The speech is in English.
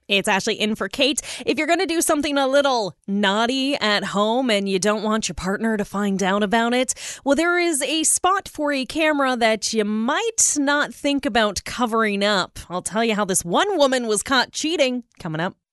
It's Ashley in for Kate. If you're going to do something a little naughty at home and you don't want your partner to find out about it, well, there is a spot for a camera that you might not think about covering up. I'll tell you how this one woman was caught cheating coming up.